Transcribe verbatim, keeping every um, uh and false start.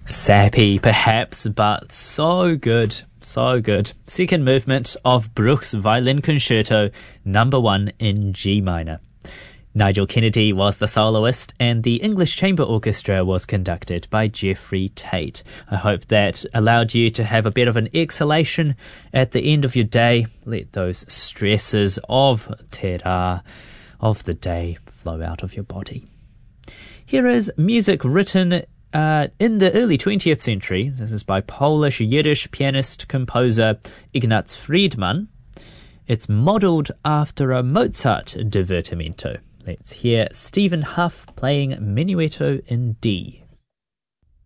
Sappy, perhaps, but so good, so good. Second movement of Bruch's Violin Concerto, number one in G minor. Nigel Kennedy was the soloist, and the English Chamber Orchestra was conducted by Geoffrey Tate. I hope that allowed you to have a bit of an exhalation at the end of your day. Let those stresses of te rā, of the day, flow out of your body. Here is music written uh, in the early twentieth century. This is by Polish Yiddish pianist-composer Ignaz Friedman. It's modelled after a Mozart divertimento. Let's hear Stephen Huff playing Menuetto in D.